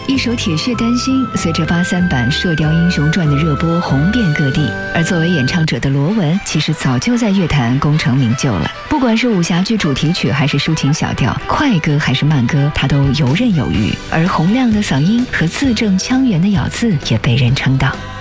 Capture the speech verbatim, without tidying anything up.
一首《铁血丹心》随着八三版《射雕英雄传》的热播红遍各地，而作为演唱者的罗文其实早就在乐坛功成名就了。不管是武侠剧主题曲还是抒情小调，快歌还是慢歌，他都游刃有余。而洪亮的嗓音和字正腔圆的咬字也被人称道。